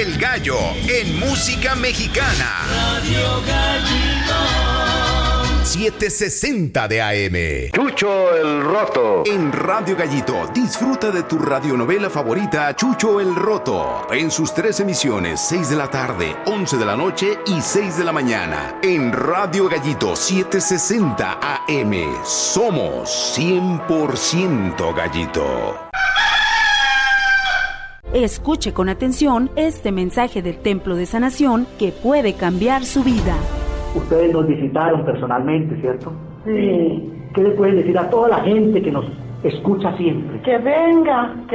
El Gallo en música mexicana. Radio Gallito. 760 de AM. Chucho el Roto. En Radio Gallito, disfruta de tu radionovela favorita, Chucho el Roto. En sus 3 emisiones, 6 de la tarde, 11 de la noche y 6 de la mañana. En Radio Gallito, 760 AM. Somos 100% Gallito. Escuche con atención este mensaje del Templo de Sanación que puede cambiar su vida. Ustedes nos visitaron personalmente, ¿cierto? Sí. ¿Qué le pueden decir a toda la gente que nos escucha siempre? Que vengan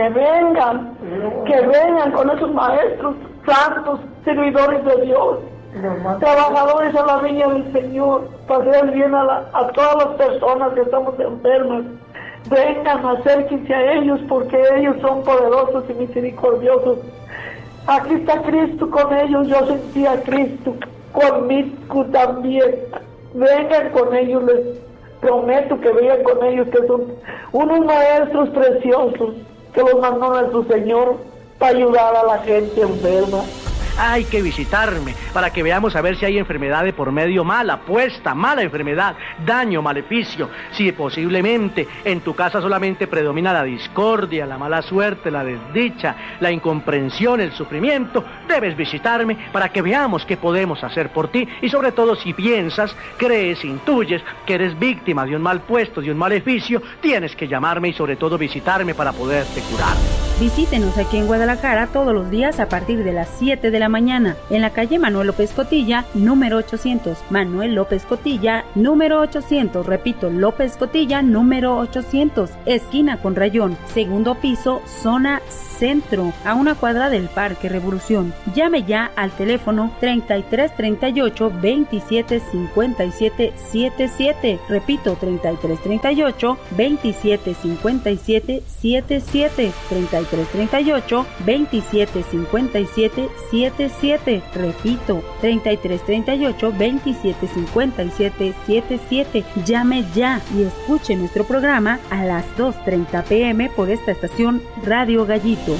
con esos maestros santos, servidores de Dios, trabajadores a la viña del Señor, para hacer bien a todas las personas que estamos enfermas. Vengan, acérquense a ellos, porque ellos son poderosos y misericordiosos. Aquí está Cristo con ellos, yo sentí a Cristo conmigo también. Vengan con ellos, les prometo que vengan con ellos, que son unos maestros preciosos que los mandó nuestro Señor para ayudar a la gente enferma. Hay que visitarme para que veamos a ver si hay enfermedad de por medio, mala apuesta, mala enfermedad, daño, maleficio. Si posiblemente en tu casa solamente predomina la discordia, la mala suerte, la desdicha, la incomprensión, el sufrimiento, debes visitarme para que veamos qué podemos hacer por ti. Y sobre todo, si piensas, crees, intuyes que eres víctima de un mal puesto, de un maleficio, tienes que llamarme y sobre todo visitarme para poderte curar. Visítenos aquí en Guadalajara todos los días a partir de las 7 de la mañana, en la calle Manuel López Cotilla, número 800. Manuel López Cotilla, número 800. Repito, López Cotilla, número 800. Esquina con Rayón, segundo piso, zona centro, a una cuadra del Parque Revolución. Llame ya al teléfono 3338 27 57 77. Repito, 3338 27 57 77. 3338 27 57 77. Repito, 3338 27 57 77. Llame ya y escuche nuestro programa a las 2:30 p.m. por esta estación Radio Gallito.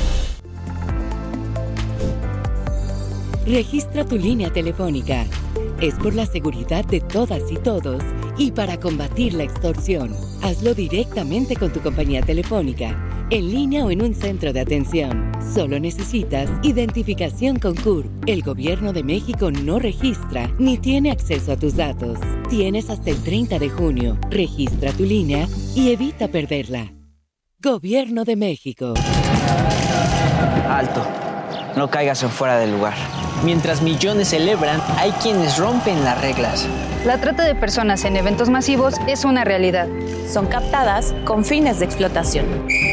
Registra tu línea telefónica. Es por la seguridad de todas y todos y para combatir la extorsión. Hazlo directamente con tu compañía telefónica, en línea o en un centro de atención. Solo necesitas identificación con CURP. El Gobierno de México no registra ni tiene acceso a tus datos. Tienes hasta el 30 de junio. Registra tu línea y evita perderla. Gobierno de México. Alto. No caigas en fuera del lugar. Mientras millones celebran, hay quienes rompen las reglas. La trata de personas en eventos masivos es una realidad. Son captadas con fines de explotación.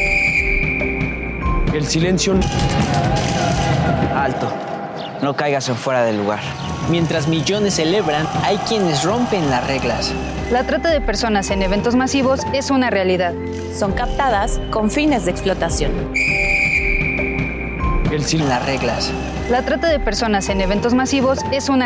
El silencio. Alto. No caigas en fuera del lugar. Mientras millones celebran, hay quienes rompen las reglas. La trata de personas en eventos masivos es una realidad. Son captadas con fines de explotación. El silencio. Las reglas. La trata de personas en eventos masivos es una